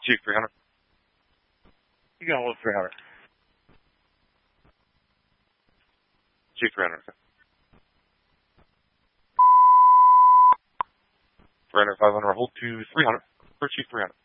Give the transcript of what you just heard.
Chief 300. You got hold 300. Chief 300. 300, 500, hold to 300. For Chief 300.